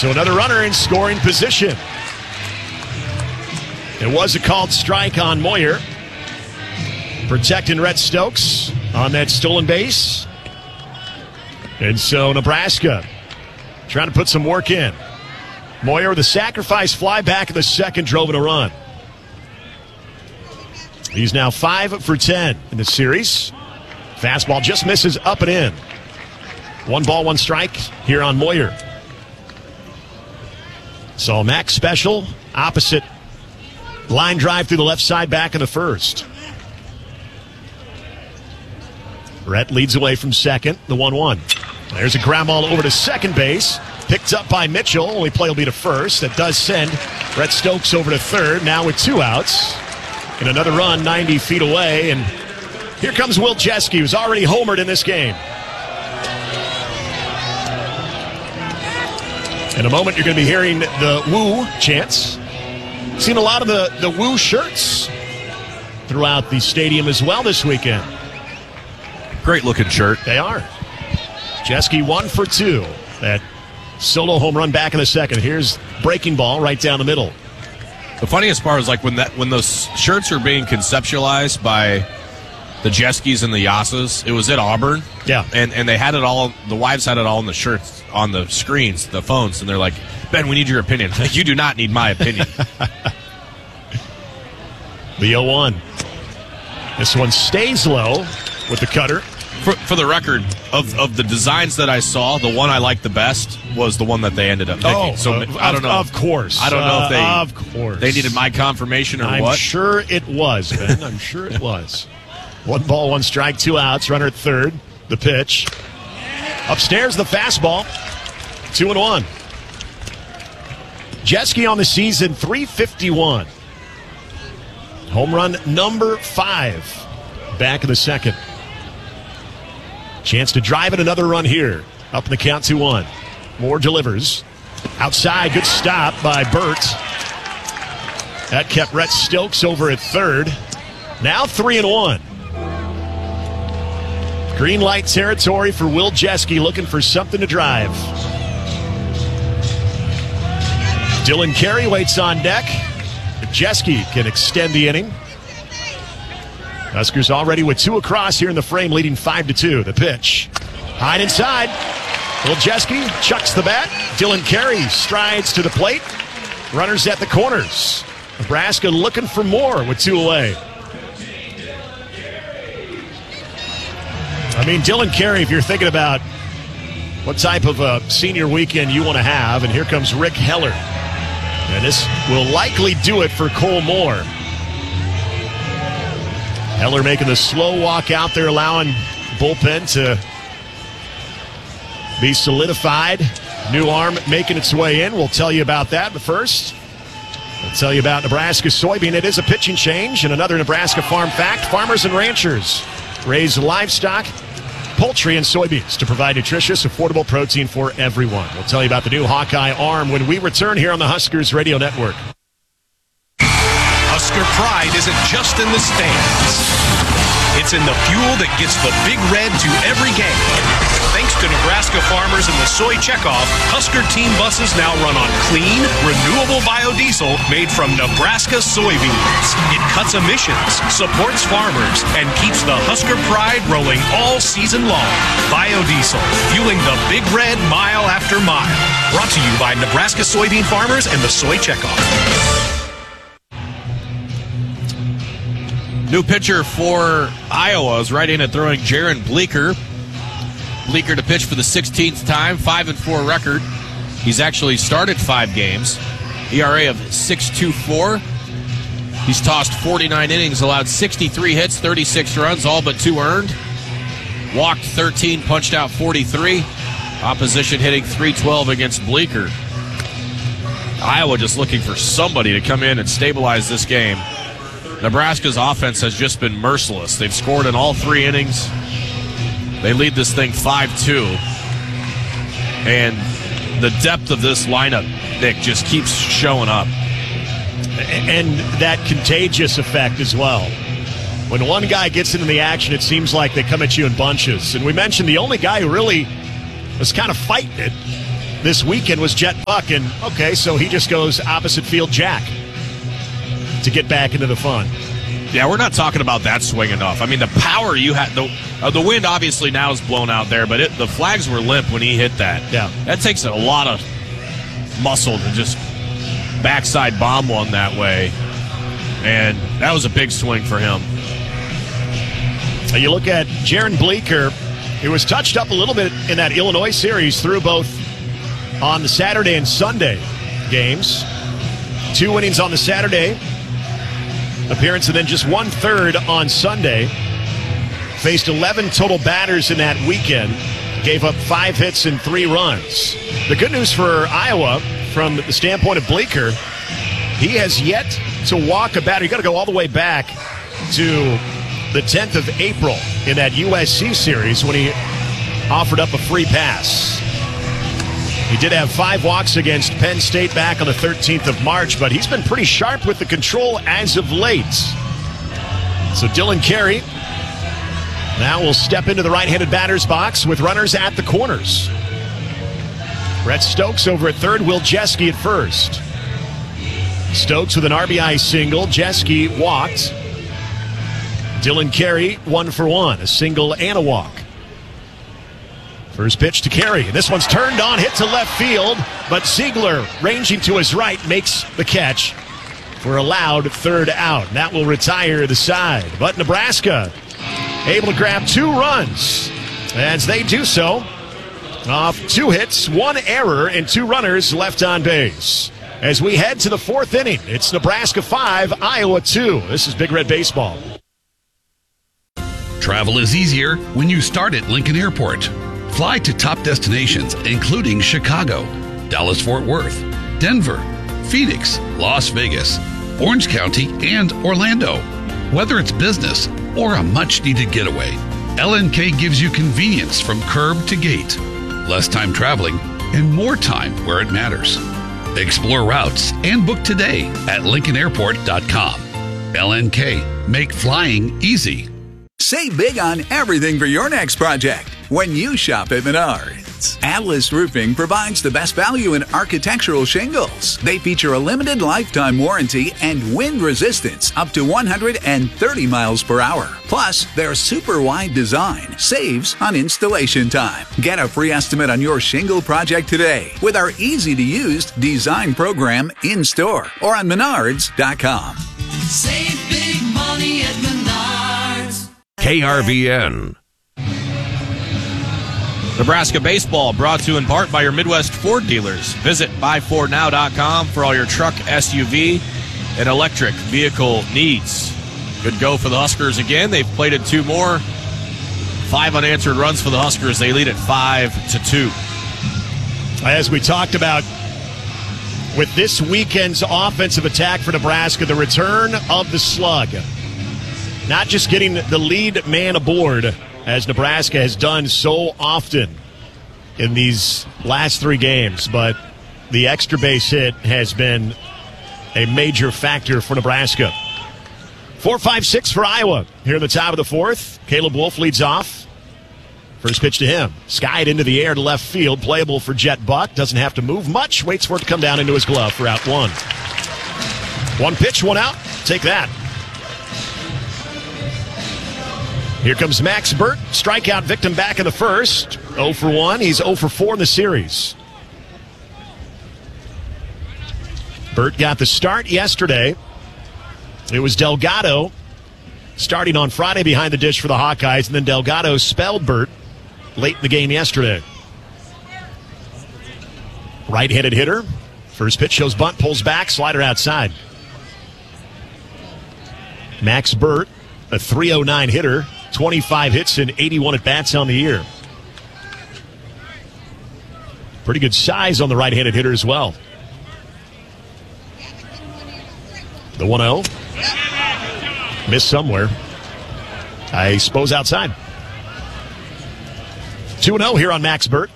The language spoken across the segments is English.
So another runner in scoring position. It was a called strike on Moyer. Protecting Rhett Stokes on that stolen base. And so Nebraska trying to put some work in. Moyer with a sacrifice fly back in the second, drove in a run. He's now 5 for 10 in the series. Fastball just misses up and in. 1 ball, 1 strike here on Moyer. So Max Special, opposite line drive through the left side back in the first. Rhett leads away from second, the 1-1. There's a ground ball over to second base. Picked up by Mitchell. Only play will be to first. That does send Rhett Stokes over to third. Now with 2 outs. And another run 90 feet away. And here comes Will Jeske, who's already homered in this game. In a moment, you're going to be hearing the Woo chants. Seen a lot of the Woo shirts throughout the stadium as well this weekend. Great looking shirt. They are. Jeske 1 for 2. That solo home run back in the second. Here's breaking ball right down the middle. The funniest part is like when those shirts are being conceptualized by the Jeskes and the Yassas. It was at Auburn. Yeah. And they had it all, the wives had it all in the shirts, on the screens, the phones, and they're like, Ben, we need your opinion. You do not need my opinion. The 0-1. This one stays low with the cutter. For the record, of the designs that I saw, the one I liked the best was the one that they ended up picking. I don't know. Of course. I don't know if they needed my confirmation or what. I'm sure it was, Ben. I'm sure it was. 1 ball, 1 strike, 2 outs. Runner at third. The pitch. Upstairs, the fastball. 2-1. Jeske on the season, 351. Home run number 5. Back in the second. Chance to drive in another run here. Up in the count 2-1. Moore delivers. Outside, good stop by Burt. That kept Rhett Stokes over at third. Now 3-1. Green light territory for Will Jeske, looking for something to drive. Dylan Carey waits on deck. If Jeske can extend the inning. Huskers already with 2 across here in the frame, leading 5-2. The pitch. High and inside. Will Jeske chucks the bat. Dylan Carey strides to the plate. Runners at the corners. Nebraska looking for more with 2 away. I mean, Dylan Carey, if you're thinking about what type of a senior weekend you want to have, and here comes Rick Heller. And this will likely do it for Cole Moore. Heller making the slow walk out there, allowing bullpen to be solidified. New arm making its way in. We'll tell you about that. But first, we'll tell you about Nebraska soybean. It is a pitching change. And another Nebraska farm fact, farmers and ranchers raise livestock, poultry, and soybeans to provide nutritious, affordable protein for everyone. We'll tell you about the new Hawkeye arm when we return here on the Huskers Radio Network. Husker pride isn't just in the stands. It's in the fuel that gets the Big Red to every game. Thanks to Nebraska farmers and the Soy Checkoff, Husker team buses now run on clean, renewable biodiesel made from Nebraska soybeans. It cuts emissions, supports farmers, and keeps the Husker pride rolling all season long. Biodiesel, fueling the Big Red mile after mile. Brought to you by Nebraska soybean farmers and the Soy Checkoff. New pitcher for Iowa is right in and throwing Jaron Bleeker. Bleeker to pitch for the 16th time, 5-4 record. He's actually started 5 games. ERA of 6.24. He's tossed 49 innings, allowed 63 hits, 36 runs, all but 2 earned. Walked 13, punched out 43. Opposition hitting .312 against Bleeker. Iowa just looking for somebody to come in and stabilize this game. Nebraska's offense has just been merciless. They've scored in all 3 innings. They lead this thing 5-2. And the depth of this lineup, Nick, just keeps showing up. And that contagious effect as well. When one guy gets into the action, it seems like they come at you in bunches. And we mentioned the only guy who really was kind of fighting it this weekend was Jet Buck, and okay, so he just goes opposite field jack to get back into the fun. Yeah, we're not talking about that swing enough. I mean, the power you had, the wind obviously now is blown out there, but the flags were limp when he hit that. Yeah. That takes a lot of muscle to just backside bomb one that way. And that was a big swing for him. You look at Jaron Bleeker, who was touched up a little bit in that Illinois series, through both on the Saturday and Sunday games. 2 innings on the Saturday appearance, and then just 1/3 on Sunday. Faced 11 total batters in that weekend. Gave up 5 hits and 3 runs. The good news for Iowa, from the standpoint of Bleeker, he has yet to walk a batter. You got to go all the way back to the 10th of April in that USC series when he offered up a free pass. He did have 5 walks against Penn State back on the 13th of March, but he's been pretty sharp with the control as of late. So Dylan Carey now will step into the right-handed batter's box with runners at the corners. Brett Stokes over at third, Will Jeske at first. Stokes with an RBI single. Jeske walked. Dylan Carey 1 for 1, a single and a walk. First pitch to Carey. This one's turned on, hit to left field, but Ziegler, ranging to his right, makes the catch for a loud third out. That will retire the side. But Nebraska able to grab 2 runs as they do so off 2 hits, 1 error, and 2 runners left on base. As we head to the 4th inning, it's Nebraska 5, Iowa 2. This is Big Red Baseball. Travel is easier when you start at Lincoln Airport. Fly to top destinations including Chicago, Dallas-Fort Worth, Denver, Phoenix, Las Vegas, Orange County, and Orlando. Whether it's business or a much-needed getaway, LNK gives you convenience from curb to gate, less time traveling, and more time where it matters. Explore routes and book today at LincolnAirport.com. LNK, make flying easy. Save big on everything for your next project when you shop at Menards. Atlas Roofing provides the best value in architectural shingles. They feature a limited lifetime warranty and wind resistance up to 130 miles per hour. Plus, their super wide design saves on installation time. Get a free estimate on your shingle project today with our easy-to-use design program in-store or on Menards.com. Save big money at Menards. KRVN. Nebraska baseball brought to you in part by your Midwest Ford dealers. Visit buyfordnow.com for all your truck, SUV, and electric vehicle needs. Good go for the Huskers again. They've plated 2 more. 5 unanswered runs for the Huskers. They lead at 5-2. As we talked about with this weekend's offensive attack for Nebraska, the return of the slug. Not just getting the lead man aboard, as Nebraska has done so often in these last 3 games, but the extra base hit has been a major factor for Nebraska. 4-5-6 for Iowa here in the top of the 4th. Caleb Wolf leads off. First pitch to him. Skied into the air to left field. Playable for Jet Buck. Doesn't have to move much. Waits for it to come down into his glove for out 1. 1 pitch, 1 out. Take that. Here comes Max Burt, strikeout victim back in the first. 0 for 1. He's 0 for 4 in the series. Burt got the start yesterday. It was Delgado starting on Friday behind the dish for the Hawkeyes, and then Delgado spelled Burt late in the game yesterday. Right-handed hitter. First pitch shows bunt, pulls back, slider outside. Max Burt, a .309 hitter. 25 hits and 81 at-bats on the year. Pretty good size on the right-handed hitter as well. The 1-0. Missed somewhere. I suppose outside. 2-0 here on Max Burt.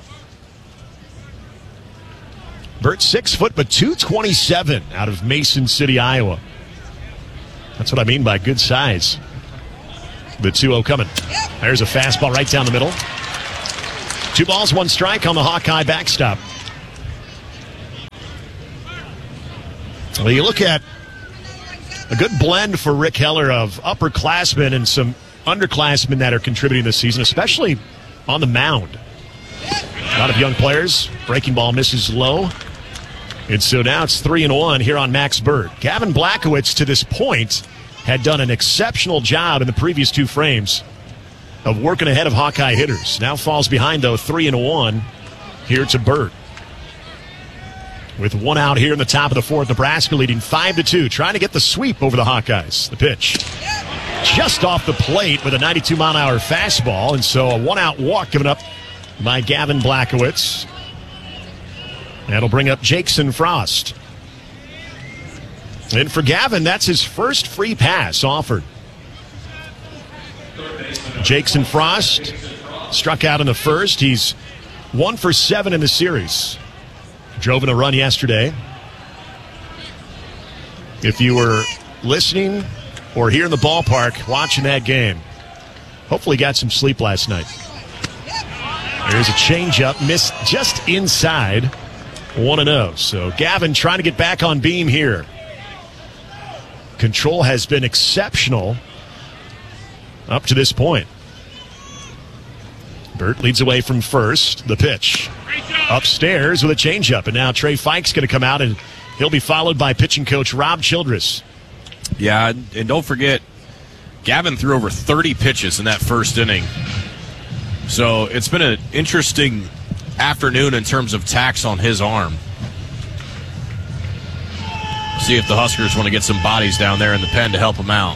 Burt 6 foot, but 227 out of Mason City, Iowa. That's what I mean by good size. The 2-0 coming. There's a fastball right down the middle. 2 balls, 1 strike on the Hawkeye backstop. Well, you look at a good blend for Rick Heller of upperclassmen and some underclassmen that are contributing this season, especially on the mound. A lot of young players. Breaking ball misses low. And so now it's 3-1 here on Max Burt. Gavin Blackowitz, to this point, had done an exceptional job in the previous two frames of working ahead of Hawkeye hitters. Now falls behind, though, 3-1 here to Burt. With one out here in the top of the fourth, Nebraska leading 5-2, trying to get the sweep over the Hawkeyes. The pitch just off the plate with a 92-mile-an-hour fastball, and so a one-out walk given up by Gavin Blackowitz. That'll bring up Jackson Frost. And for Gavin, that's his first free pass offered. Jackson Frost struck out in the first. He's 1 for 7 in the series. Drove in a run yesterday. If you were listening or here in the ballpark watching that game, hopefully got some sleep last night. There's a changeup, missed just inside, 1-0. So Gavin trying to get back on beam here. Control has been exceptional up to this point. Burt leads away from first. The pitch upstairs with a changeup. And now Trey Fike's going to come out, and he'll be followed by pitching coach Rob Childress. Yeah, and don't forget, Gavin threw over 30 pitches in that first inning. So it's been an interesting afternoon in terms of tax on his arm. See if the Huskers want to get some bodies down there in the pen to help him out.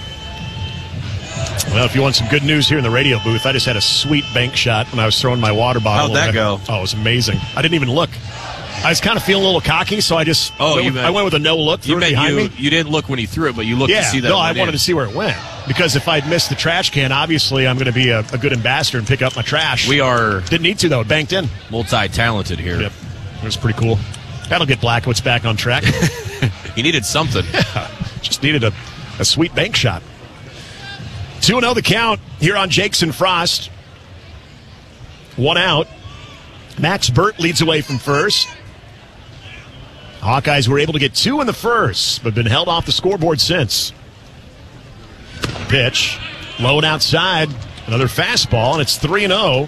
Well, if you want some good news here in the radio booth, I just had a sweet bank shot when I was throwing my water bottle. How'd that go? Oh, it was amazing. I didn't even look. I was kind of feeling a little cocky, so I just I went with a no look. You didn't look when he threw it, but you looked to see that. No, I wanted to see where it went. Because if I'd missed the trash can, obviously I'm going to be a good ambassador and pick up my trash. We are. Didn't need to, though. It banked in. Multi-talented here. Yep. It was pretty cool. That'll get Blackowitz back on track. He needed something. Yeah, just needed a sweet bank shot. 2-0 the count here on Jackson Frost. One out. Max Burt leads away from first. Hawkeyes were able to get 2 in the first, but been held off the scoreboard since. Pitch. Low and outside. Another fastball, and it's 3-0.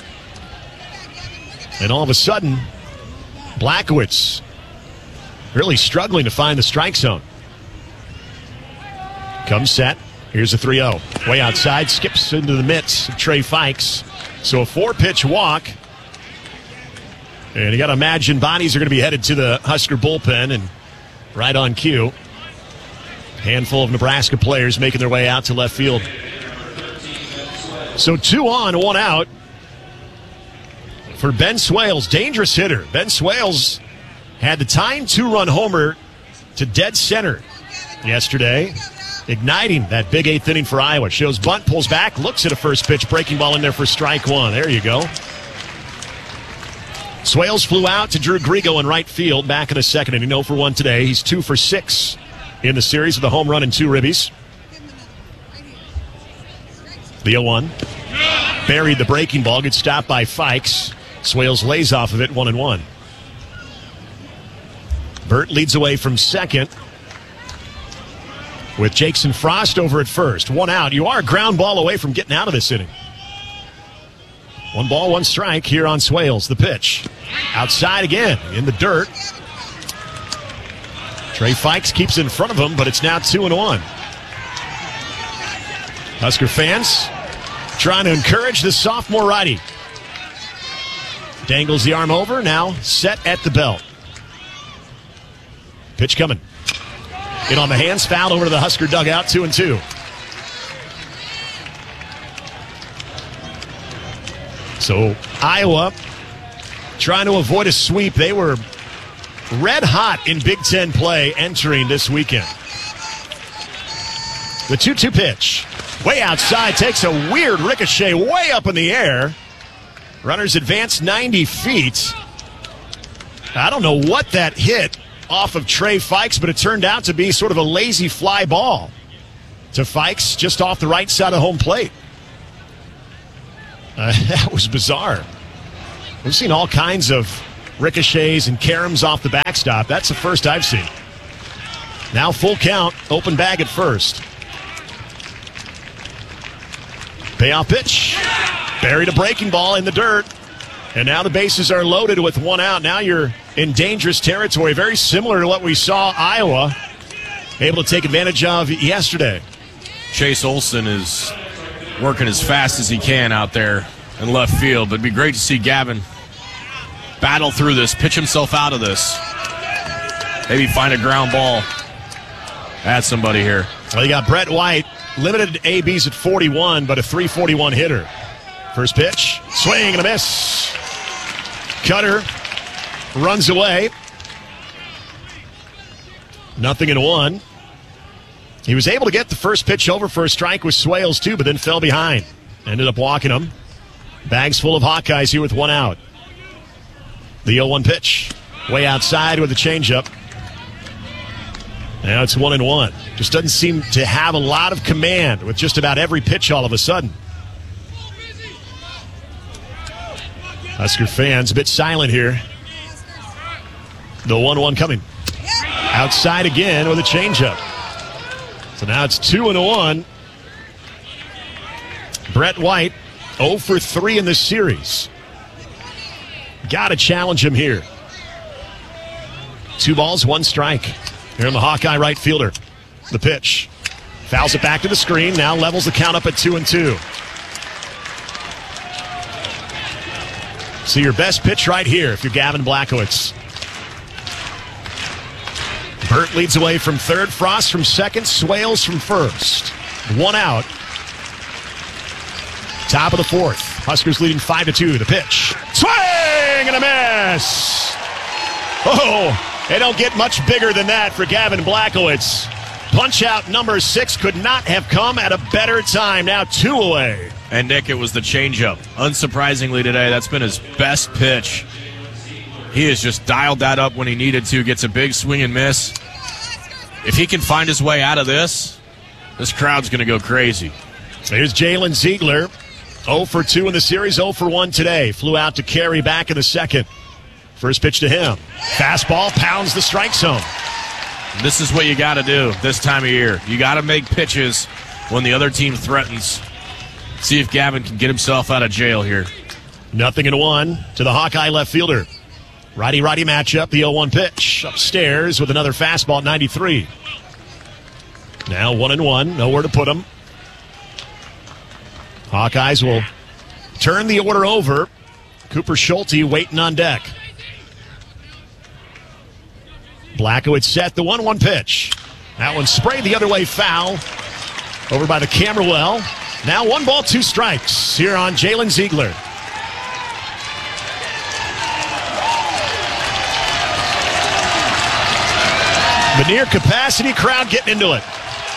And all of a sudden, Blackowitz really struggling to find the strike zone. Comes set. Here's a 3-0. Way outside, skips into the mitts of Trey Fikes. So a 4-pitch walk. And you got to imagine bodies are going to be headed to the Husker bullpen, and right on cue. Handful of Nebraska players making their way out to left field. So 2 on, 1 out for Ben Swales, dangerous hitter. Ben Swales had the tying 2-run homer to dead center yesterday, igniting that big 8th inning for Iowa. Shows bunt, pulls back, looks at a first pitch, breaking ball in there for strike 1. There you go. Swales flew out to Drew Grigo in right field back in the second inning. 0 for 1 today. He's 2 for 6 in the series with a home run and 2 ribbies. The 0-1. Buried the breaking ball. Good stop by Fikes. Swales lays off of it, 1-1. Burt leads away from second with Jackson Frost over at first. 1 out. You are a ground ball away from getting out of this inning. 1 ball, 1 strike here on Swales. The pitch. Outside again in the dirt. Trey Fikes keeps in front of him, but it's now 2-1. Husker fans trying to encourage the sophomore righty. Dangles the arm over, now set at the belt. Pitch coming. In on the hands, foul over to the Husker dugout, 2-2. So Iowa trying to avoid a sweep. They were red hot in Big Ten play entering this weekend. The 2-2 pitch. Way outside, takes a weird ricochet way up in the air. Runners advance 90 feet. I don't know what that hit off of Trey Fikes, but it turned out to be sort of a lazy fly ball to Fikes just off the right side of home plate. That was bizarre. We've seen all kinds of ricochets and caroms off the backstop. That's the first I've seen. Now full count, open bag at first. Payoff pitch. Buried a breaking ball in the dirt. And now the bases are loaded with one out. Now you're in dangerous territory, very similar to what we saw Iowa able to take advantage of yesterday. Chase Olson is working as fast as he can out there in left field, but it'd be great to see Gavin battle through this, pitch himself out of this. Maybe find a ground ball. Add somebody here. Well, you got Brett White, limited ABs at 41, but a 341 hitter. First pitch, swing and a miss. Cutter runs away. 0-1. He was able to get the first pitch over for a strike with Swales, too, but then fell behind. Ended up walking him. Bags full of Hawkeyes here with one out. The 0-1 pitch. Way outside with a changeup. Now it's 1-1. Just doesn't seem to have a lot of command with just about every pitch all of a sudden. Husker fans a bit silent here. The 1-1 coming. Outside again with a changeup. So now it's 2-1. Brett White, 0 for 3 in this series. Got to challenge him here. 2 balls, 1 strike. Here on the Hawkeye right fielder. The pitch. Fouls it back to the screen. Now levels the count up at 2-2. So your best pitch right here if you're Gavin Blachowicz. Burt leads away from third. Frost from second. Swales from first. 1 out. Top of the 4th. Huskers leading 5-2. The pitch. Swing and a miss. Oh, they don't get much bigger than that for Gavin Blachowicz. Punch out number 6 could not have come at a better time. Now 2 away. And Nick, it was the changeup. Unsurprisingly today, that's been his best pitch. He has just dialed that up when he needed to. Gets a big swing and miss. If he can find his way out of this crowd's going to go crazy. Here's Jalen Ziegler. 0 for 2 in the series, 0 for 1 today. Flew out to Carey back in the second. First pitch to him. Fastball pounds the strike zone. This is what you got to do this time of year. You got to make pitches when the other team threatens. See if Gavin can get himself out of jail here. 0-1 to the Hawkeye left fielder. Righty-righty matchup, the 0-1 pitch. Upstairs with another fastball at 93. Now 1-1, nowhere to put him. Hawkeyes will turn the order over. Cooper Schulte waiting on deck. Blachowicz set the 1-1 pitch. That one sprayed the other way foul. Over by the camera well. Now 1 ball, 2 strikes here on Jalen Ziegler. The near capacity crowd getting into it.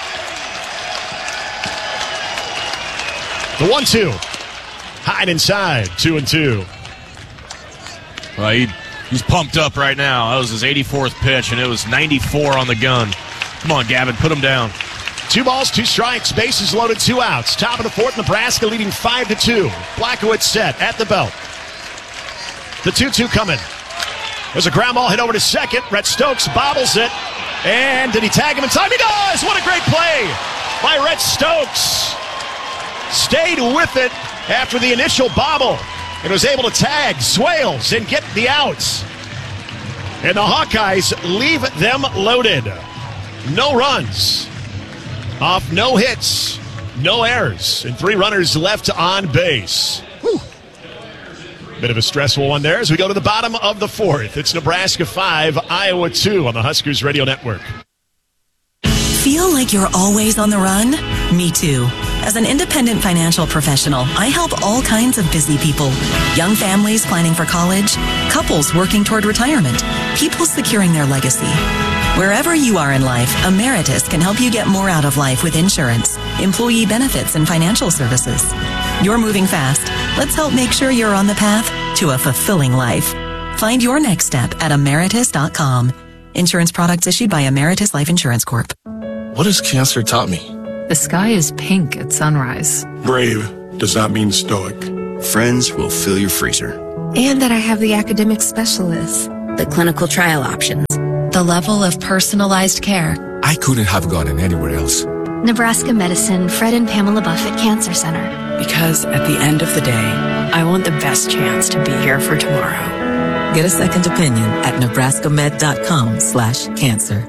The 1-2. Hide inside. 2-2. Well, he's pumped up right now. That was his 84th pitch, and it was 94 on the gun. Come on, Gavin, put him down. 2 balls, 2 strikes. Bases loaded, 2 outs. Top of the 4th, Nebraska leading 5-2. Blachowicz set at the belt. The 2-2 coming. There's a ground ball hit over to second. Rhett Stokes bobbles it. And did he tag him in time? He does! What a great play by Rhett Stokes. Stayed with it after the initial bobble and was able to tag Swales and get the outs. And the Hawkeyes leave them loaded. No runs off no hits, no errors, and 3 runners left on base. Whew. Bit of a stressful one there as we go to the bottom of the 4th. It's Nebraska 5, Iowa 2 on the Huskers Radio Network. Feel like you're always on the run? Me too. As an independent financial professional, I help all kinds of busy people. Young families planning for college, couples working toward retirement, people securing their legacy. Wherever you are in life, Emeritus can help you get more out of life with insurance, employee benefits, and financial services. You're moving fast. Let's help make sure you're on the path to a fulfilling life. Find your next step at Emeritus.com. Insurance products issued by Emeritus Life Insurance Corp. What has cancer taught me? The sky is pink at sunrise. Brave does not mean stoic. Friends will fill your freezer. And that I have the academic specialists. The clinical trial options. The level of personalized care. I couldn't have gotten anywhere else. Nebraska Medicine Fred and Pamela Buffett Cancer Center. Because at the end of the day, I want the best chance to be here for tomorrow. Get a second opinion at nebraskamed.com/cancer.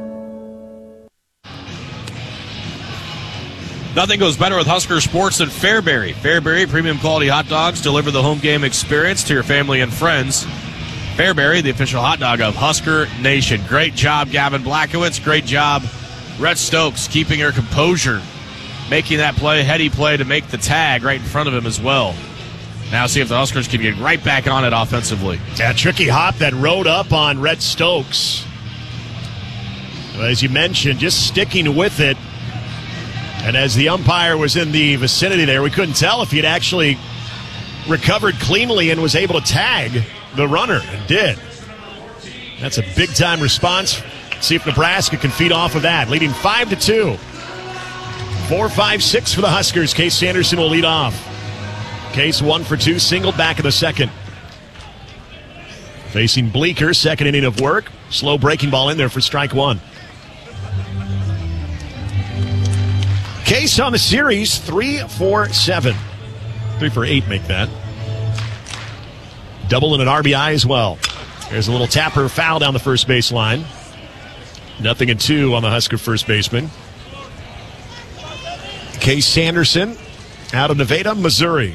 Nothing goes better with Husker Sports than Fairbury. Fairbury premium quality hot dogs deliver the home game experience to your family and friends. Fairbury, the official hot dog of Husker Nation. Great job, Gavin Blackowitz. Great job, Rhett Stokes, keeping her composure, making that play, heady play to make the tag right in front of him as well. Now see if the Huskers can get right back on it offensively. Yeah, tricky hop that rode up on Rhett Stokes. As you mentioned, just sticking with it. And as the umpire was in the vicinity there, we couldn't tell if he had actually recovered cleanly and was able to tag the runner, and did. That's a big-time response. See if Nebraska can feed off of that. Leading 5-2. 4-5-6 for the Huskers. Case Sanderson will lead off. Case 1 for 2, singled back in the second. Facing Bleeker, second inning of work. Slow breaking ball in there for strike one. Case on the series, 3-for-7. 3 for 8 make that. Double and an RBI as well. There's a little tapper foul down the first baseline. 0-2 on the Husker first baseman. Case Sanderson out of Nevada, Missouri.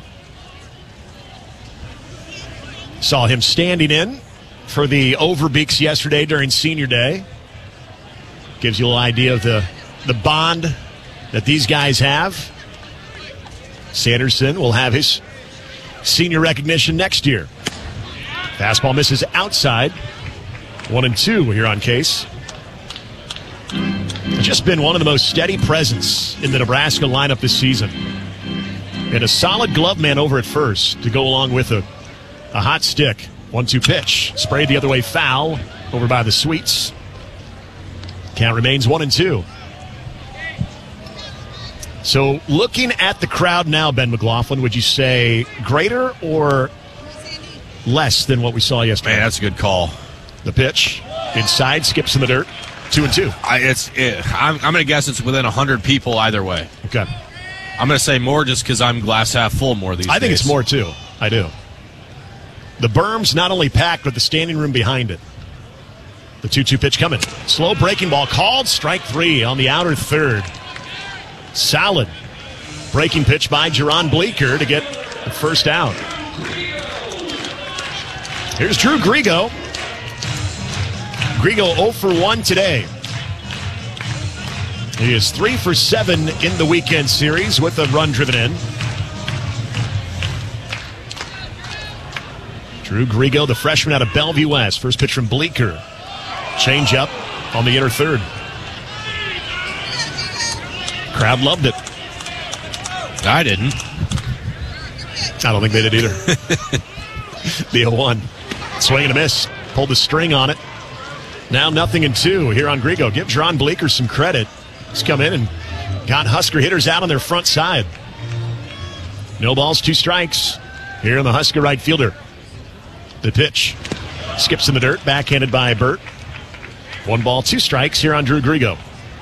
Saw him standing in for the Overbeeks yesterday during senior day. Gives you a little idea of the bond that these guys have. Sanderson will have his senior recognition next year. Fastball misses outside. 1-2 here on Case. Just been one of the most steady presence in the Nebraska lineup this season. And a solid glove man over at first to go along with a hot stick. 1-2 pitch. Sprayed the other way, foul over by the Sweets. Count remains 1-2. So looking at the crowd now, Ben McLaughlin, would you say greater or less than what we saw yesterday? Man, that's a good call. The pitch inside, skips in the dirt. 2-2. I'm going to guess it's within 100 people either way. Okay. I'm going to say more just because I'm glass half full more these days. I think it's more too. I do. The berm's not only packed, but the standing room behind it. The 2-2 pitch coming. Slow breaking ball called. Strike 3 on the outer third. Solid breaking pitch by Jaron Bleeker to get the first out. Here's Drew Grigo. Grigo 0 for 1 today. He is 3 for 7 in the weekend series with a run driven in. Drew Grigo, the freshman out of Bellevue West. First pitch from Bleeker. Change up on the inner third. Crowd loved it. I didn't. I don't think they did either. The 0-1. Swing and a miss. Pulled the string on it. Now 0-2 here on Grigo. Give Jaron Bleeker some credit. He's come in and got Husker hitters out on their front side. No balls, 2 strikes. Here on the Husker right fielder. The pitch. Skips in the dirt. Backhanded by Burt. 1 ball, 2 strikes here on Drew Grigo.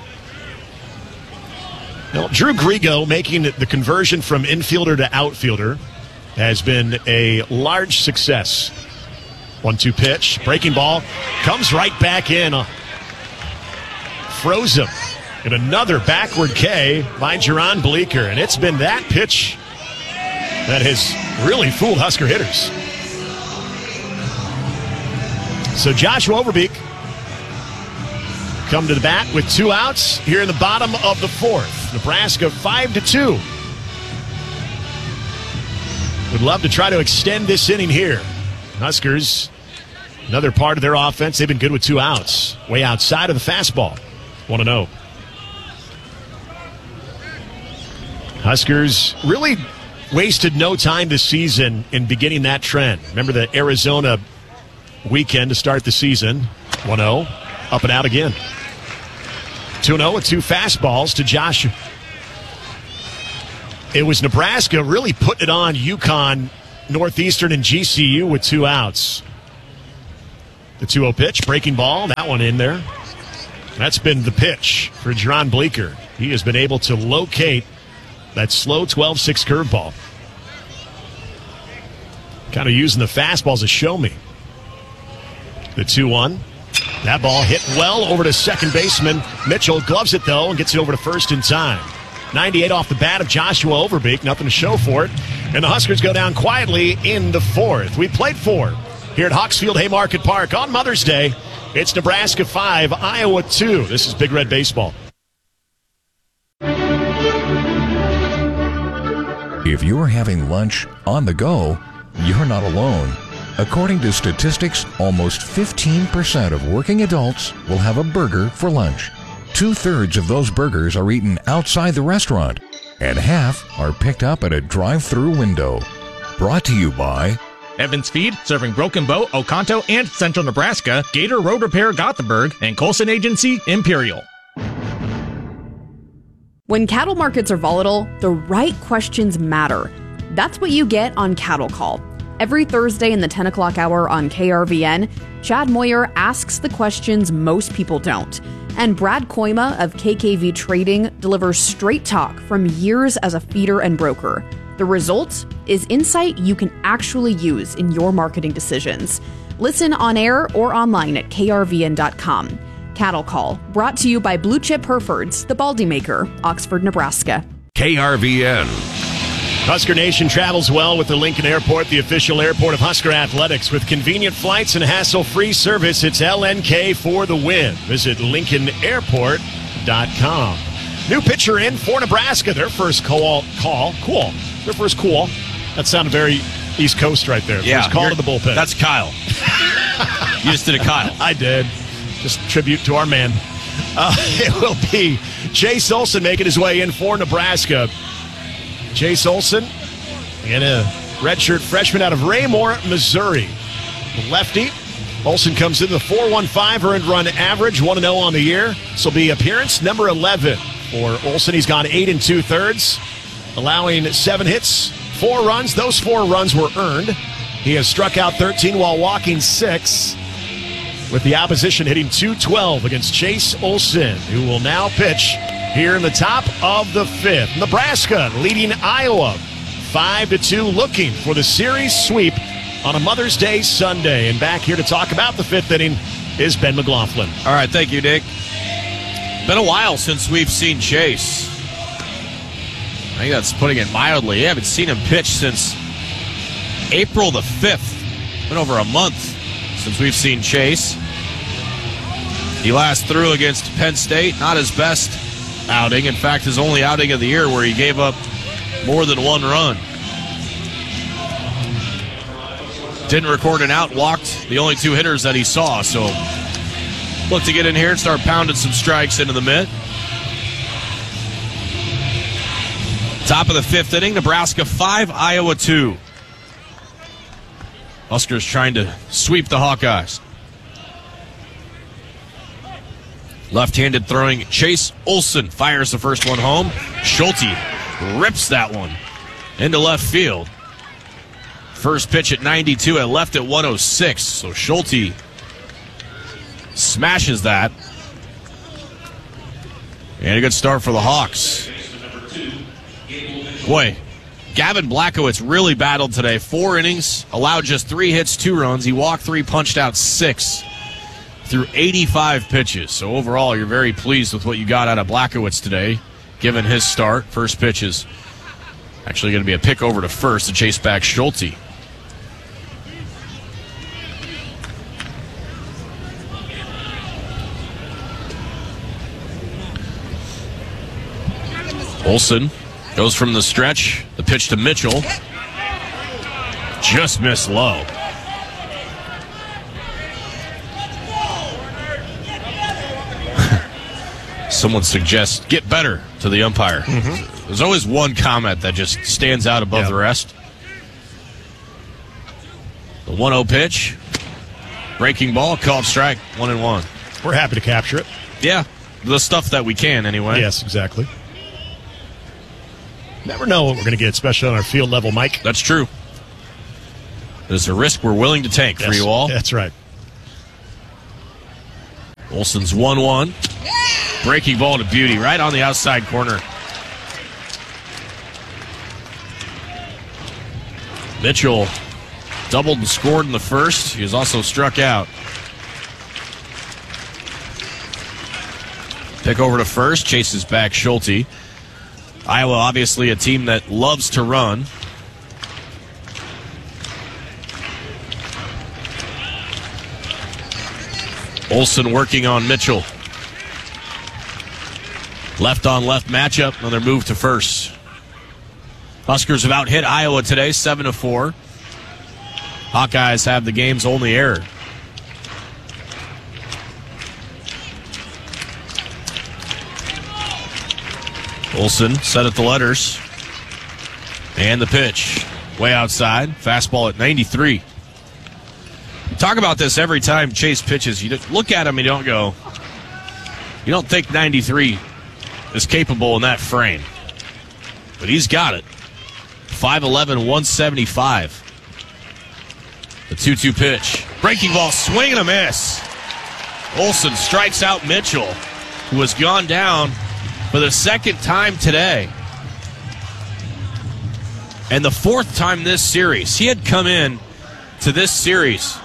Now, Drew Grigo making the conversion from infielder to outfielder has been a large success. 1-2 pitch. Breaking ball. Comes right back in. Froze him. And another backward K by Jaron Bleeker. And it's been that pitch that has really fooled Husker hitters. So Joshua Overbeek come to the bat with 2 outs here in the bottom of the 4th. Nebraska 5-2. Would love to try to extend this inning here. Huskers, another part of their offense, they've been good with 2 outs. Way outside of the fastball. 1-0. Huskers really wasted no time this season in beginning that trend. Remember the Arizona weekend to start the season. 1-0. Up and out again. 2-0 with 2 fastballs to Josh. It was Nebraska really putting it on UConn, Northeastern, and GCU with 2 outs. The 2-0 pitch, breaking ball, that one in there. That's been the pitch for Jaron Bleeker. He has been able to locate that slow 12-6 curveball. Kind of using the fastball as a show me. The 2-1. That ball hit well over to second baseman. Mitchell gloves it, though, and gets it over to first in time. 98 off the bat of Joshua Overbeek. Nothing to show for it. And the Huskers go down quietly in the fourth. We played 4 here at Hawksfield Haymarket Park on Mother's Day. It's Nebraska 5, Iowa 2. This is Big Red Baseball. If you're having lunch on the go, you're not alone. According to statistics, almost 15% of working adults will have a burger for lunch. 2/3 of those burgers are eaten outside the restaurant, and half are picked up at a drive-through window. Brought to you by Evans Feed, serving Broken Bow, Oconto, and Central Nebraska, Gator Road Repair Gothenburg, and Colson Agency Imperial. When cattle markets are volatile, the right questions matter. That's what you get on Cattle Call. Every Thursday in the 10 o'clock hour on KRVN, Chad Moyer asks the questions most people don't. And Brad Koima of KKV Trading delivers straight talk from years as a feeder and broker. The result is insight you can actually use in your marketing decisions. Listen on air or online at krvn.com. Cattle Call, brought to you by Blue Chip Herefords, the Baldy Maker, Oxford, Nebraska. KRVN. Husker Nation travels well with the Lincoln Airport, the official airport of Husker Athletics. With convenient flights and hassle-free service, it's LNK for the win. Visit LincolnAirport.com. New pitcher in for Nebraska. Their first call. Their first call. That sounded very East Coast right there. Yeah, first call to the bullpen. That's Kyle. You just did a Kyle. I did. Just tribute to our man. It will be Chase Olson making his way in for Nebraska. Chase Olson, and a redshirt freshman out of Raymore, Missouri. The lefty. Olson comes in the .415 earned run average, 1-0 on the year. This will be appearance number 11 for Olson. He's gone 8 2/3, allowing 7 hits, 4 runs. Those 4 runs were earned. He has struck out 13 while walking 6, with the opposition hitting .212 against Chase Olson, who will now pitch here in the top of the 5th. Nebraska leading Iowa 5-2, looking for the series sweep on a Mother's Day Sunday. And back here to talk about the 5th inning is Ben McLaughlin. All right, thank you, Dick. Been a while since we've seen Chase. I think that's putting it mildly. We haven't seen him pitch since April the 5th. Been over a month since we've seen Chase. He last threw against Penn State. Not his best outing. In fact, his only outing of the year where he gave up more than 1 run. Didn't record an out, walked the only 2 hitters that he saw. So look to get in here and start pounding some strikes into the mitt. Top of the 5th inning, Nebraska 5, Iowa 2. Huskers trying to sweep the Hawkeyes. Left-handed throwing Chase Olson fires the first one home. Schulte rips that one into left field. First pitch at 92 and left at 106. So Schulte smashes that. And a good start for the Hawks. Boy, Gavin Blachowicz really battled today. 4 innings, allowed just 3 hits, 2 runs. He walked 3, punched out 6. Through 85 pitches. So overall, you're very pleased with what you got out of Blachowicz today, given his start. First pitch is actually going to be a pick over to first to chase back Schulte. Olson goes from the stretch. The pitch to Mitchell. Just missed low. Someone suggests get better to the umpire. Mm-hmm. There's always one comment that just stands out above the rest. The 1-0 pitch. Breaking ball, called strike, 1-1. We're happy to capture it. Yeah, the stuff that we can anyway. Yes, exactly. Never know what we're going to get, especially on our field level, Mike. That's true. It's a risk we're willing to take for you all. That's right. Olson's 1-1. Breaking ball to Beauty right on the outside corner. Mitchell doubled and scored in the first. He was also struck out. Pick over to first, chases back Schulte. Iowa, obviously a team that loves to run. Olsen working on Mitchell. Left on left matchup, another move to first. Huskers have out hit Iowa today, 7-4. Hawkeyes have the game's only error. Olsen set at the letters. And the pitch. Way outside. Fastball at 93. Talk about this every time Chase pitches. You look at him and you don't go, you don't think 93 is capable in that frame. But he's got it. 5'11", 175. The 2-2 pitch. Breaking ball, swing and a miss. Olsen strikes out Mitchell, who has gone down for the second time today. And the fourth time this series. He had come in to this series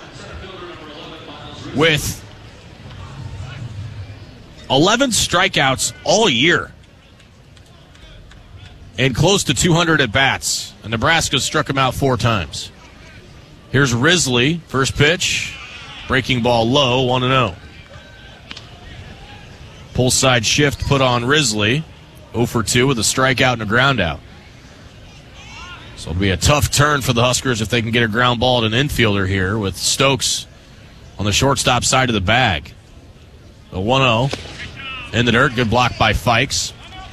with 11 strikeouts all year and close to 200 at-bats. And Nebraska struck him out 4 times. Here's Risley, first pitch. Breaking ball low, 1-0. Pull side shift put on Risley. 0 for 2 with a strikeout and a ground out. So it'll be a tough turn for the Huskers if they can get a ground ball at an infielder here with Stokes on the shortstop side of the bag. The 1-0 in the dirt. Good block by Fikes.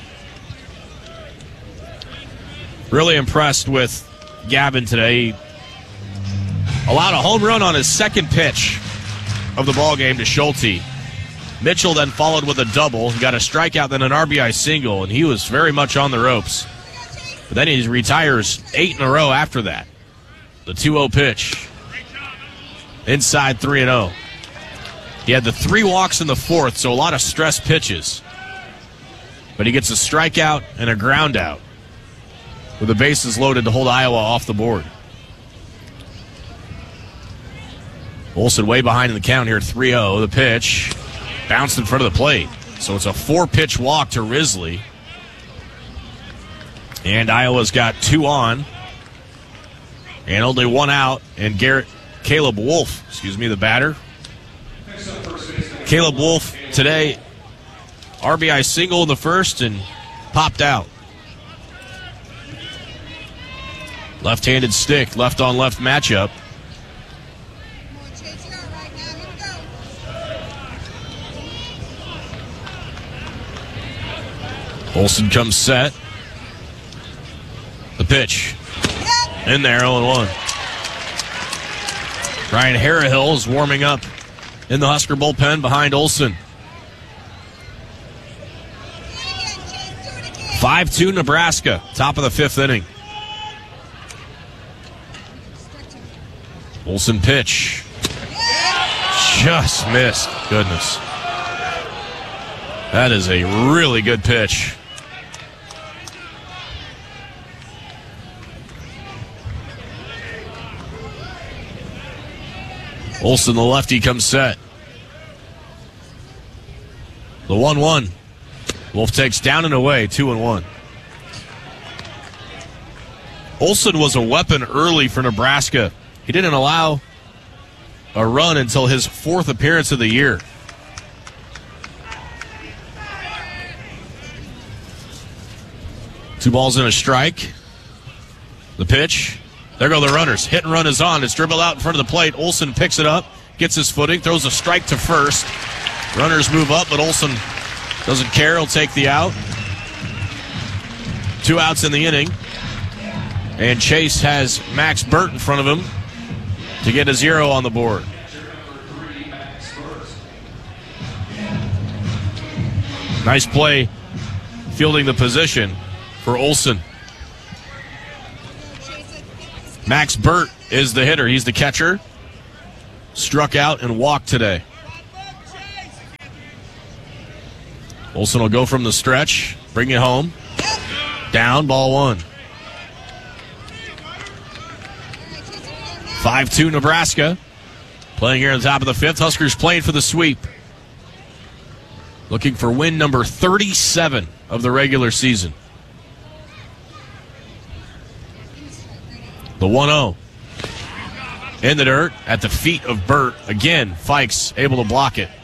Really impressed with Gavin today. He allowed a home run on his second pitch of the ball game to Schulte. Mitchell then followed with a double. He got a strikeout, then an RBI single, and he was very much on the ropes. But then he retires 8 in a row after that. The 2-0 pitch. Inside 3-0. He had the 3 walks in the fourth, so a lot of stress pitches. But he gets a strikeout and a ground out with the bases loaded to hold Iowa off the board. Olsen way behind in the count here, 3-0. The pitch bounced in front of the plate. So it's a 4-pitch walk to Risley. And Iowa's got 2 on. And only 1 out. And Caleb Wolf, the batter. Caleb Wolf today, RBI single in the first and popped out. Left-handed stick, left on left matchup. Olsen comes set. The pitch. In there, 0-1. Ryan Harrahill is warming up in the Husker bullpen behind Olsen. 5-2 Nebraska, top of the 5th inning. Olsen pitch. Just missed. Goodness. That is a really good pitch. Olsen, the lefty, comes set. The 1-1. Wolf takes down and away, 2-1. Olsen was a weapon early for Nebraska. He didn't allow a run until his 4th appearance of the year. Two balls and a strike. The pitch. There go the runners. Hit and run is on. It's dribbled out in front of the plate. Olsen picks it up, gets his footing, throws a strike to first. Runners move up, but Olsen doesn't care. He'll take the out. 2 outs in the inning. And Chase has Max Burt in front of him to get a 0 on the board. Nice play fielding the position for Olsen. Max Burt is the hitter. He's the catcher. Struck out and walked today. Olsen will go from the stretch, bring it home. Down, ball one. 5-2 Nebraska. Playing here on the top of the fifth. Huskers playing for the sweep. Looking for win number 37 of the regular season. The 1-0. In the dirt at the feet of Burt. Again, Fikes able to block it.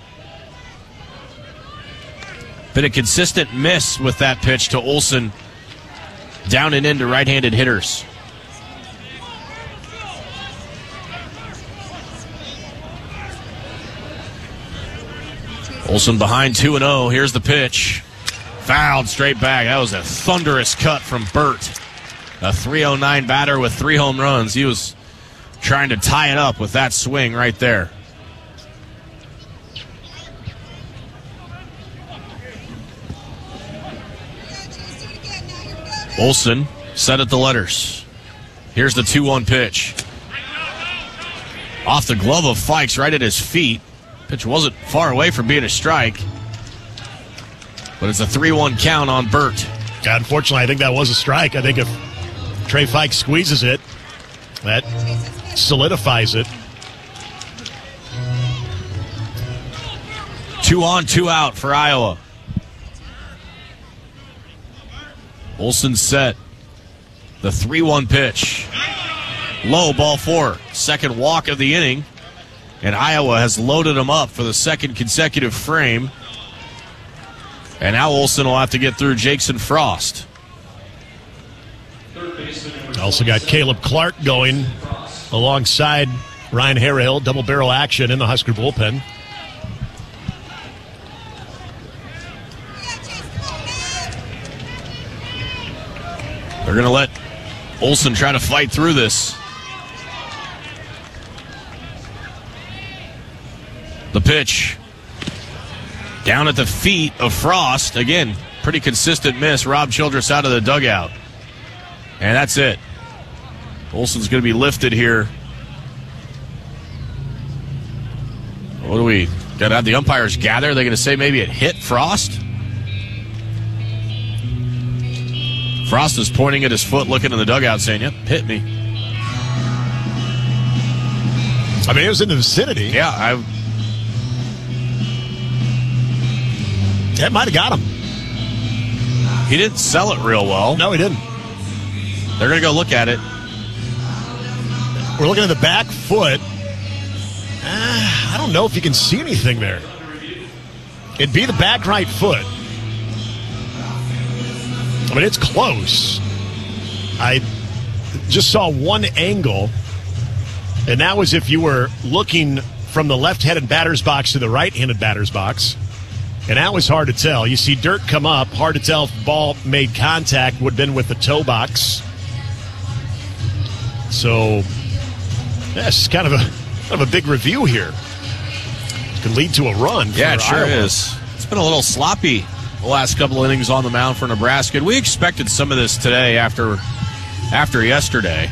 Been a consistent miss with that pitch to Olsen. Down and into right-handed hitters. Olsen behind 2-0. Here's the pitch. Fouled straight back. That was a thunderous cut from Burt. A .309 batter with 3 home runs. He was trying to tie it up with that swing right there. Olsen set at the letters. Here's the 2-1 pitch. Off the glove of Fikes, right at his feet. Pitch wasn't far away from being a strike. But it's a 3-1 count on Burt. Yeah, unfortunately, I think that was a strike. I think if Trey Fikes squeezes it, that solidifies it. 2 on, 2 out for Iowa. Olsen set. The 3-1 pitch. Low, ball 4. Second walk of the inning. And Iowa has loaded them up for the second consecutive frame. And now Olsen will have to get through Jackson Frost. Also got Caleb Clark going alongside Ryan Harrihill. Double barrel action in the Husker bullpen. They're going to let Olsen try to fight through this. The pitch. Down at the feet of Frost. Again, pretty consistent miss. Rob Childress out of the dugout. And that's it. Olsen's going to be lifted here. What do we got to have the umpires gather? Are they going to say maybe it hit Frost? Frost is pointing at his foot, looking in the dugout, saying, yep, hit me. I mean, it was in the vicinity. Yeah, that might have got him. He didn't sell it real well. No, he didn't. They're going to go look at it. We're looking at the back foot. I don't know if you can see anything there. It'd be the back right foot. I mean, it's close. I just saw one angle, and that was if you were looking from the left-handed batter's box to the right-handed batter's box. And that was hard to tell. You see dirt come up. Hard to tell if the ball made contact, would have been with the toe box. So, that's kind of a big review here. Could lead to a run. Yeah, it sure Iowa. is. It's been a little sloppy the last couple innings on the mound for Nebraska. And we expected some of this today after yesterday.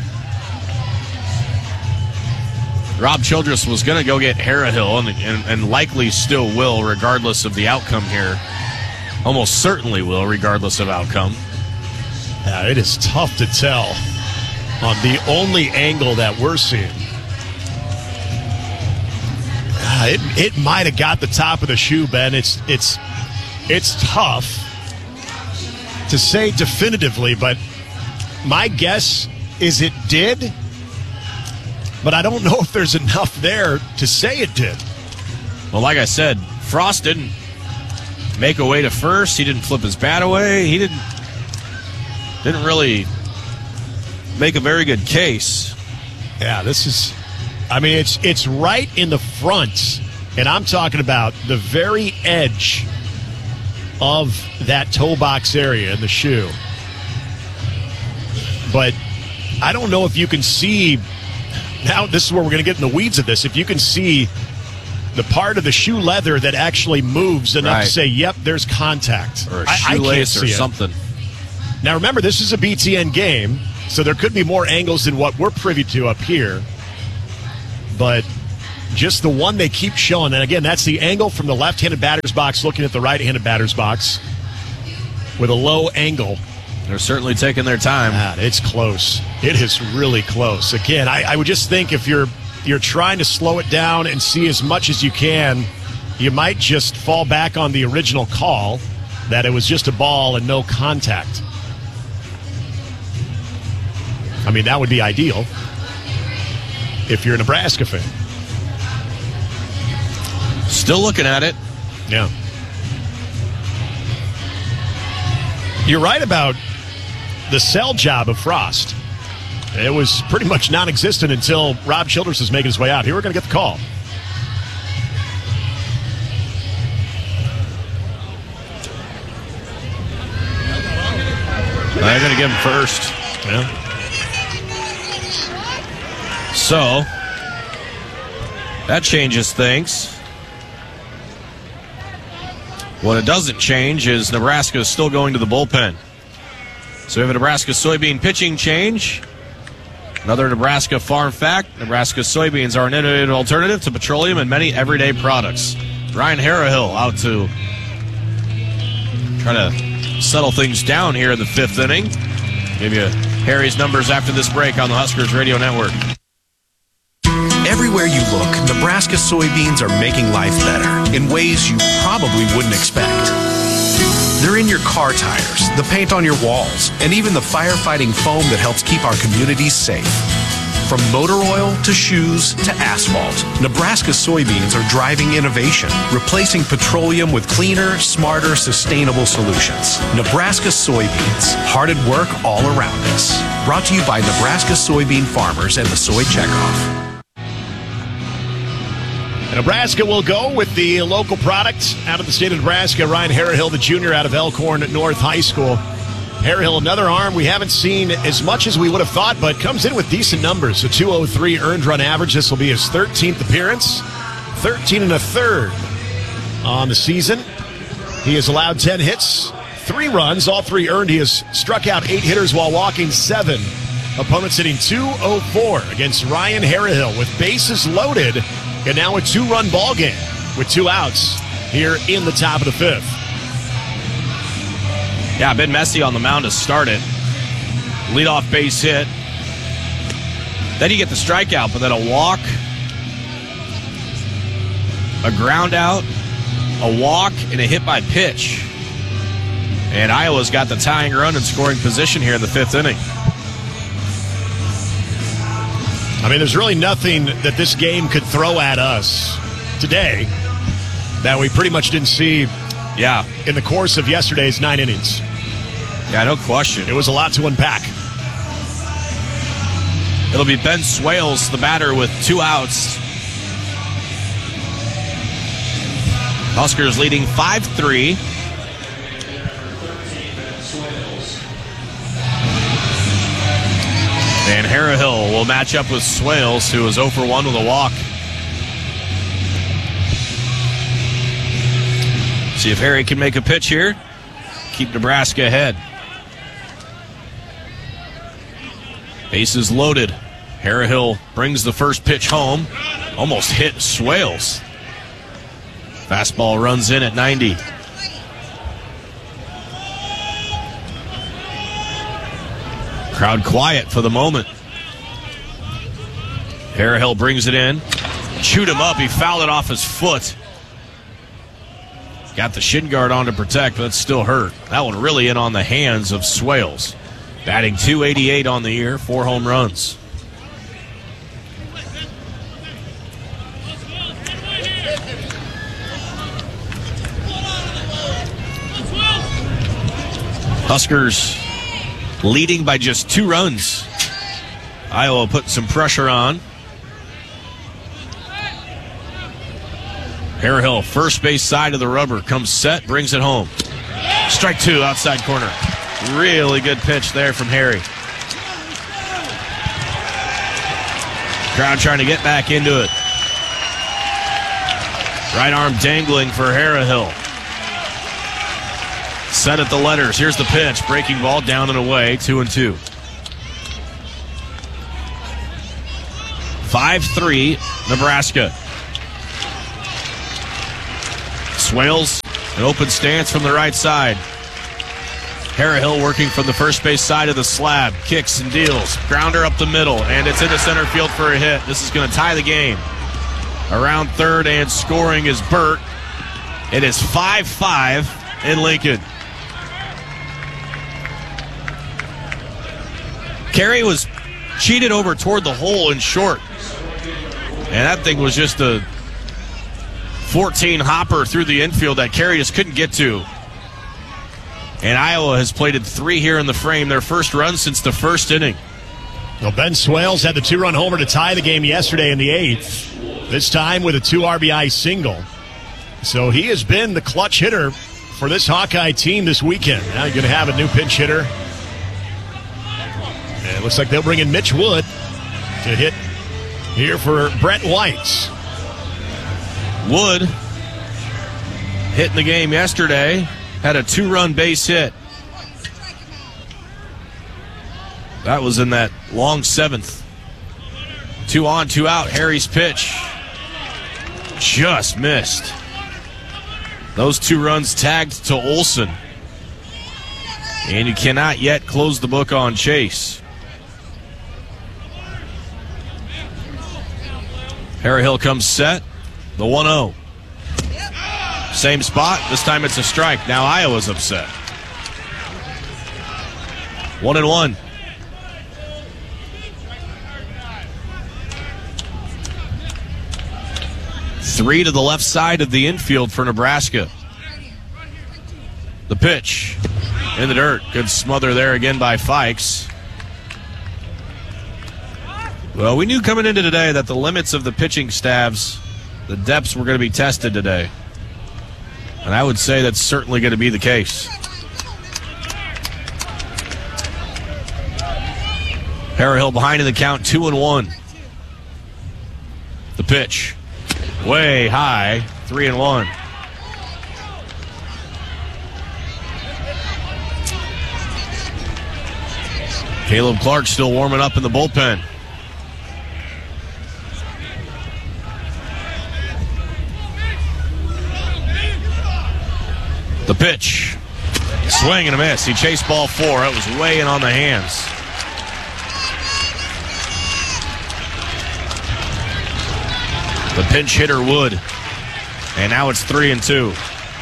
Rob Childress was going to go get Harrihill and likely still will, regardless of the outcome here. Almost certainly will, regardless of outcome. Yeah, it is tough to tell on the only angle that we're seeing. It might have got the top of the shoe, Ben. It's tough to say definitively, but my guess is it did. But I don't know if there's enough there to say it did. Well, like I said, Frost didn't make a way to first. He didn't flip his bat away. He didn't really make a very good case. Yeah, this is, I mean, it's right in the front, and I'm talking about the very edge of that toe box area in the shoe. But I don't know if you can see. Now, this is where we're going to get in the weeds of this. If you can see the part of the shoe leather that actually moves enough to say, yep, there's contact. Or a shoelace or something. Now, remember, this is a BTN game, so there could be more angles than what we're privy to up here. But just the one they keep showing. And again, that's the angle from the left-handed batter's box looking at the right-handed batter's box with a low angle. They're certainly taking their time. It's close. It is really close. Again, I would just think if you're trying to slow it down and see as much as you can, you might just fall back on the original call that it was just a ball and no contact. I mean, that would be ideal if you're a Nebraska fan. Still looking at it. Yeah. You're right about the sell job of Frost. It was pretty much non-existent until Rob Childress is making his way out. Here we're going to get the call. They're going to give him first. Yeah. So, that changes things. What it doesn't change is Nebraska is still going to the bullpen. So we have a Nebraska soybean pitching change. Another Nebraska farm fact. Nebraska soybeans are an innovative alternative to petroleum and many everyday products. Ryan Harrahill out to try to settle things down here in the fifth inning. Give you Harry's numbers after this break on the Huskers Radio Network. Everywhere you look, Nebraska soybeans are making life better in ways you probably wouldn't expect. They're in your car tires, the paint on your walls, and even the firefighting foam that helps keep our communities safe. From motor oil to shoes to asphalt, Nebraska soybeans are driving innovation, replacing petroleum with cleaner, smarter, sustainable solutions. Nebraska soybeans, hard at work all around us. Brought to you by Nebraska soybean farmers and the Soy Checkoff. Nebraska will go with the local product out of the state of Nebraska. Ryan Harrahill, the junior out of Elkhorn North High School. Harrahill, another arm we haven't seen as much as we would have thought, but comes in with decent numbers. A 203 earned run average. This will be his 13th appearance. 13 and a third on the season. He has allowed 10 hits, 3 runs, all 3 earned. He has struck out 8 hitters while walking 7. Opponents hitting 204 against Ryan Harrahill with bases loaded. And now a 2-run ball game with 2 outs here in the top of the 5th. Yeah, Ben Messi on the mound to start it. Leadoff base hit. Then you get the strikeout, but then a walk, a ground out, a walk, and a hit by pitch. And Iowa's got the tying run and scoring position here in the 5th inning. I mean, there's really nothing that this game could throw at us today that we pretty much didn't see in the course of yesterday's 9 innings. Yeah, no question. It was a lot to unpack. It'll be Ben Swales, the batter, with 2 outs. Huskers leading 5-3. And Harrahill will match up with Swales, who is 0 for 1 with a walk. See if Harry can make a pitch here. Keep Nebraska ahead. Bases loaded. Harrahill brings the first pitch home. Almost hit Swales. Fastball runs in at 90. Crowd quiet for the moment. Harrahill brings it in. Chewed him up. He fouled it off his foot. Got the shin guard on to protect, but it's still hurt. That one really in on the hands of Swales. Batting .288 on the year, 4 home runs. Huskers leading by just 2 runs. Iowa putting some pressure on. Harrahill, first base side of the rubber, comes set, brings it home. Strike 2, outside corner. Really good pitch there from Harry. Crowd trying to get back into it. Right arm dangling for Harrahill. Set at the letters. Here's the pitch. Breaking ball down and away. 2-2. 5-3 Nebraska. Swales, an open stance from the right side. Harrahill working from the first base side of the slab. Kicks and deals. Grounder up the middle, and it's into center field for a hit. This is going to tie the game. Around third and scoring is Burt. It is 5-5 in Lincoln. Carey was cheated over toward the hole in short. And that thing was just a 14 hopper through the infield that Carey just couldn't get to. And Iowa has plated 3 here in the frame, their first run since the first inning. Well, Ben Swales had the 2-run homer to tie the game yesterday in the 8th, this time with a 2 RBI single. So he has been the clutch hitter for this Hawkeye team this weekend. Now you're going to have a new pinch hitter. And it looks like they'll bring in Mitch Wood to hit here for Brett White. Wood hitting the game yesterday. Had a 2-run base hit. That was in that long 7th. 2 on, 2 out. Harry's pitch just missed. Those 2 runs tagged to Olson. And you cannot yet close the book on Chase. Harrahill comes set. The 1-0. Same spot. This time it's a strike. Now Iowa's upset. 1-1. Three to the left side of the infield for Nebraska. The pitch in the dirt. Good smother there again by Fikes. Well, we knew coming into today that the limits of the pitching staffs, the depths were going to be tested today. And I would say that's certainly going to be the case. Harrahill behind in the count, 2-1. The pitch. Way high, 3-1. Caleb Clark still warming up in the bullpen. The pitch. Swing and a miss. He chased ball 4. It was way in on the hands. The pinch hitter Wood. And now it's 3-2.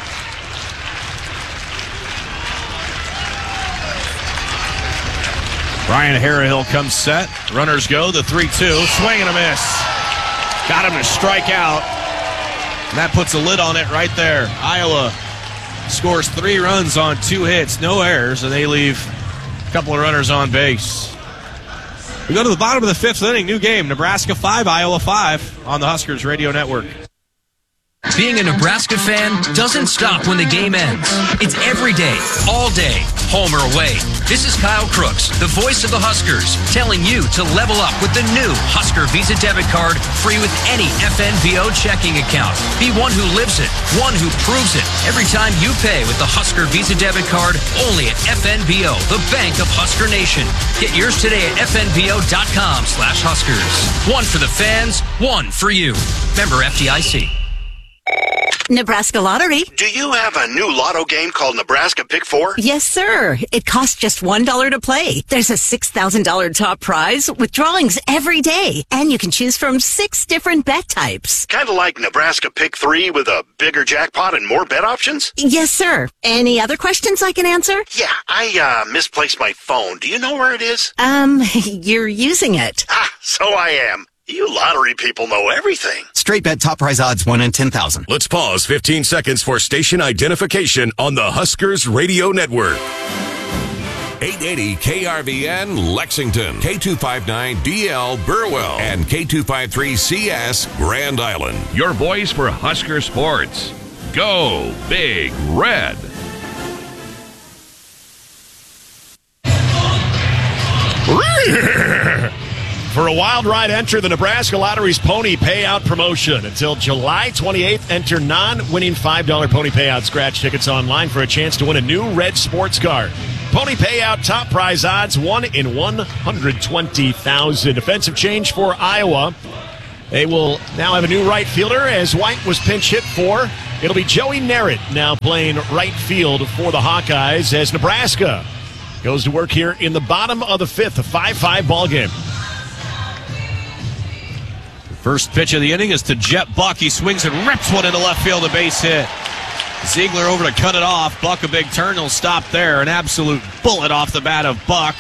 Ryan Harrahill comes set. Runners go. The 3-2. Swing and a miss. Got him to strike out. And that puts a lid on it right there. Iowa scores 3 runs on 2 hits, no errors, and they leave a couple of runners on base. We go to the bottom of the 5th inning. New game. Nebraska 5, Iowa 5 on the Huskers Radio Network. Being a Nebraska fan doesn't stop when the game ends. It's every day, all day, home or away. This is Kyle Crooks, the voice of the Huskers, telling you to level up with the new Husker Visa debit card, free with any FNBO checking account. Be one who lives it, one who proves it. Every time you pay with the Husker Visa debit card, only at FNBO, the bank of Husker Nation. Get yours today at FNBO.com/Huskers. One for the fans, one for you. Member FDIC. Nebraska Lottery. Do you have a new lotto game called Nebraska Pick 4? Yes, sir. It costs just $1 to play. There's a $6,000 top prize with drawings every day, and you can choose from 6 different bet types. Kind of like Nebraska Pick 3 with a bigger jackpot and more bet options? Yes, sir. Any other questions I can answer? Yeah, I misplaced my phone. Do you know where it is? You're using it. Ah, so I am. You lottery people know everything. Straight bet top prize odds 1 in 10,000. Let's pause 15 seconds for station identification on the Huskers Radio Network. 880 KRVN Lexington, K259DL Burwell, and K253CS Grand Island. Your voice for Husker sports. Go Big Red. For a wild ride, enter the Nebraska Lottery's Pony Payout promotion. Until July 28th, enter non-winning $5 Pony Payout scratch tickets online for a chance to win a new red sports car. Pony Payout top prize odds 1 in 120,000. Defensive change for Iowa. They will now have a new right fielder as White was pinch hit for. It'll be Joey Narrett now playing right field for the Hawkeyes as Nebraska goes to work here in the bottom of the fifth, a 5-5 ball game. First pitch of the inning is to Jet Buck. He swings and rips one into left field, a base hit. Ziegler over to cut it off. Buck a big turn. He'll stop there. An absolute bullet off the bat of Buck.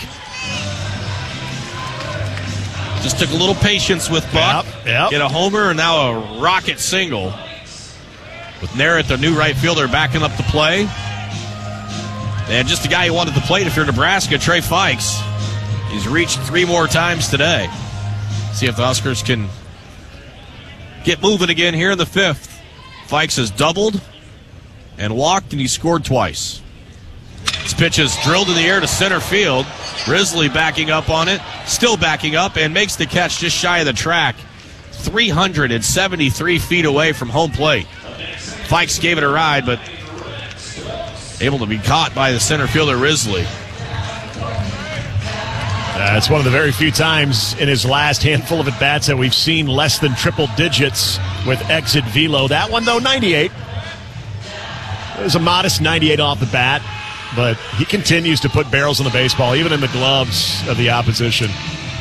Just took a little patience with Buck. Yep. Get a homer and now a rocket single. With Narrett, the new right fielder, backing up the play. And just the guy who wanted the plate if you're Nebraska, Trey Fikes. He's reached 3 more times today. See if the Huskers can get moving again here in the 5th. Fikes has doubled and walked, and he scored twice. This pitch is drilled in the air to center field. Risley backing up on it, still backing up, and makes the catch just shy of the track. 373 feet away from home plate. Fikes gave it a ride, but able to be caught by the center fielder, Risley. It's one of the very few times in his last handful of at-bats that we've seen less than triple digits with exit velo. That one, though, 98. It was a modest 98 off the bat, but he continues to put barrels on the baseball, even in the gloves of the opposition.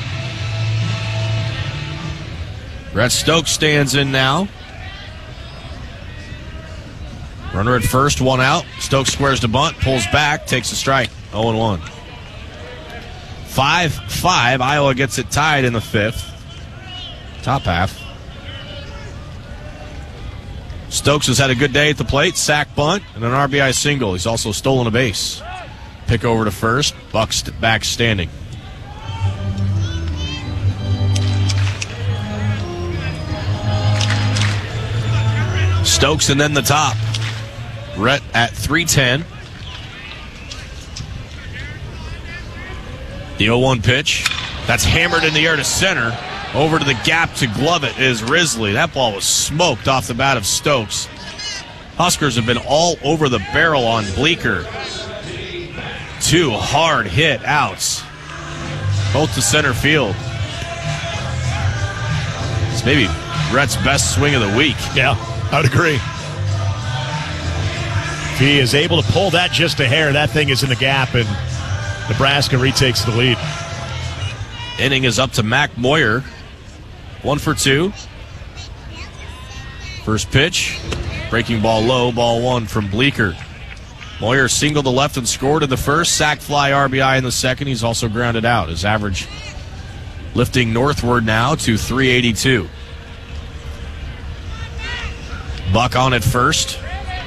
Brett Stokes stands in now. Runner at first, 1 out. Stokes squares to bunt, pulls back, takes a strike. 0-1. 5-5. Iowa gets it tied in the 5th. Top half. Stokes has had a good day at the plate. Sack bunt and an RBI single. He's also stolen a base. Pick over to first. Buck's back standing. Stokes and then the top. Rhett at 310. The 0-1 pitch. That's hammered in the air to center. Over to the gap to glove it is Risley. That ball was smoked off the bat of Stokes. Huskers have been all over the barrel on Bleeker. 2 hard hit outs. Both to center field. It's maybe Rhett's best swing of the week. Yeah, I would agree. If he is able to pull that just a hair, that thing is in the gap, and Nebraska retakes the lead. Inning is up to Mac Moyer. 1 for 2. First pitch. Breaking ball low. Ball 1 from Bleeker. Moyer singled to left and scored in the first. Sack fly RBI in the second. He's also grounded out. His average lifting northward now to 382. Buck on at first.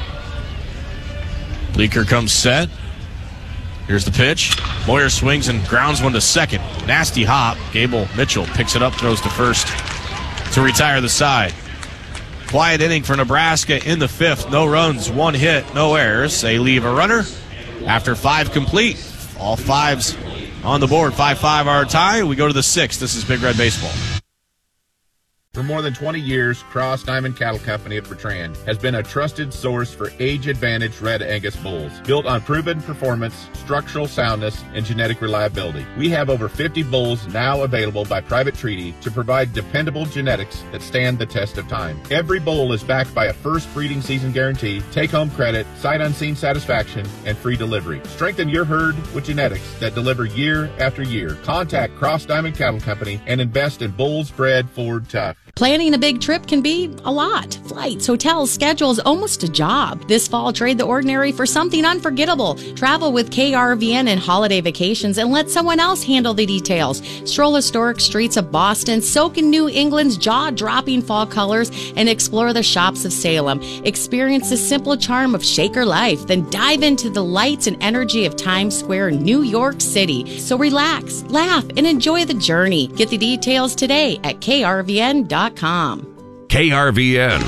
Bleeker comes set. Here's the pitch. Moyer swings and grounds one to second. Nasty hop. Gable Mitchell picks it up, throws to first to retire the side. Quiet inning for Nebraska in the 5th. No runs, 1 hit, no errors. They leave a runner after 5 complete. All 5s on the board. 5-5 our tie. We go to the 6th. This is Big Red Baseball. For more than 20 years, Cross Diamond Cattle Company of Bertrand has been a trusted source for age-advantaged Red Angus bulls, built on proven performance, structural soundness, and genetic reliability. We have over 50 bulls now available by private treaty to provide dependable genetics that stand the test of time. Every bull is backed by a first breeding season guarantee, take-home credit, sight unseen satisfaction, and free delivery. Strengthen your herd with genetics that deliver year after year. Contact Cross Diamond Cattle Company and invest in bulls bred Ford Tough. Planning a big trip can be a lot. Flights, hotels, schedules, almost a job. This fall, trade the ordinary for something unforgettable. Travel with KRVN and holiday vacations and let someone else handle the details. Stroll historic streets of Boston, soak in New England's jaw-dropping fall colors, and explore the shops of Salem. Experience the simple charm of Shaker life, then dive into the lights and energy of Times Square, New York City. So relax, laugh, and enjoy the journey. Get the details today at krvn.com. KRVN.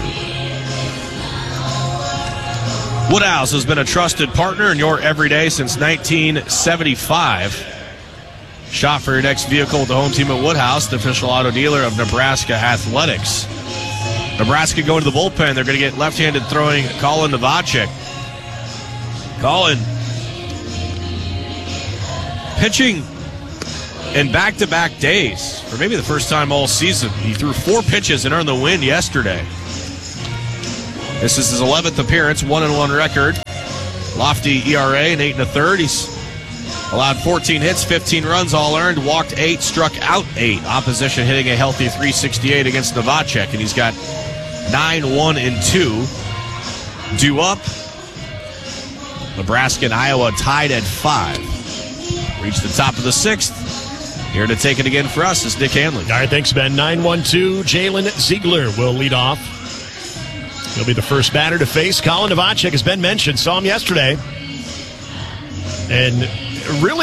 Woodhouse has been a trusted partner in your everyday since 1975. Shop for your next vehicle with the home team at Woodhouse, the official auto dealer of Nebraska Athletics. Nebraska going to the bullpen. They're going to get left-handed throwing Colin Novacek. Colin pitching in back-to-back days for maybe the first time all season. He threw 4 pitches and earned the win yesterday. This is his 11th appearance, 1-1 record. Lofty ERA, an 8 1/3. He's allowed 14 hits, 15 runs, all earned, walked 8, struck out 8. Opposition hitting a healthy .368 against Novacek, and he's got 9-1-2. Due up. Nebraska and Iowa tied at 5. Reach the top of the 6th. Here to take it again for us is Nick Hanley. All right, thanks, Ben. 9-1-2. Jalen Ziegler will lead off. He'll be the first batter to face Colin Novacek, as Ben mentioned. Saw him yesterday. And really